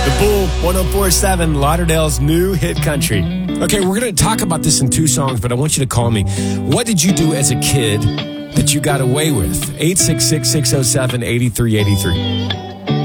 The Bull, 104.7, Lauderdale's new hit country. Okay, we're going to talk about this in two songs, but I want you to call me. What did you do as a kid that you got away with? 866-607-8383.